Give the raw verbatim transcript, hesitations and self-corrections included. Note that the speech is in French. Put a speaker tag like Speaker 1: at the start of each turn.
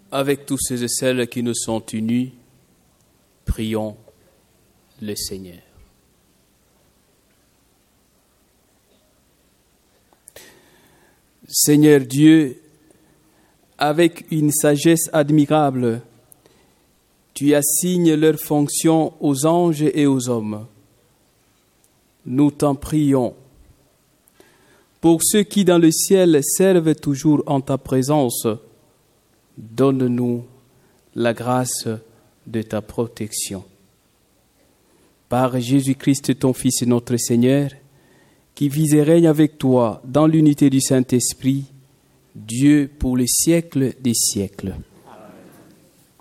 Speaker 1: Avec tous ceux et celles qui nous sont unis, prions le Seigneur. Seigneur Dieu, avec une sagesse admirable, tu assignes leurs fonctions aux anges et aux hommes. Nous t'en prions. Pour ceux qui dans le ciel servent toujours en ta présence, donne-nous la grâce de ta protection. Par Jésus-Christ, ton Fils et notre Seigneur, qui vis et règne avec toi dans l'unité du Saint-Esprit, Dieu pour les siècles des siècles.